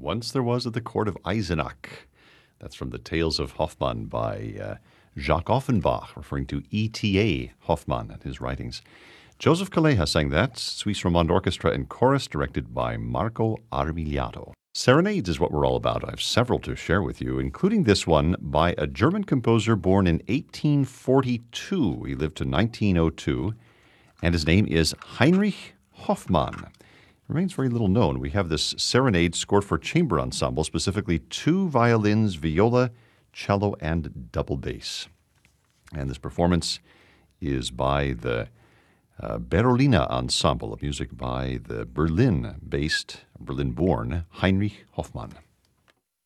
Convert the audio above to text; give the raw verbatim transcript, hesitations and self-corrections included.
Once There Was at the Court of Eisenach. That's from the Tales of Hoffmann by uh, Jacques Offenbach, referring to E T A Hoffmann and his writings. Joseph Calleja sang that, Suisse Romande Orchestra and Chorus, directed by Marco Armigliato. Serenades is what we're all about. I have several to share with you, including this one by a German composer born in eighteen forty-two. He lived to nineteen oh two, and his name is Heinrich Hoffmann. Remains very little known. We have this serenade scored for chamber ensemble, specifically two violins, viola, cello, and double bass. And this performance is by the uh, Berolina Ensemble, of music by the Berlin-based, Berlin-born Heinrich Hoffmann.